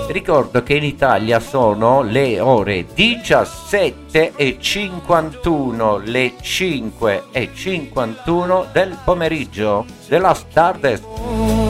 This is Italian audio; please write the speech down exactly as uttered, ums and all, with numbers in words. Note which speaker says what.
Speaker 1: Ricordo che in Italia sono le ore diciassette e cinquantuno, le cinque e cinquantuno del pomeriggio della Stardust.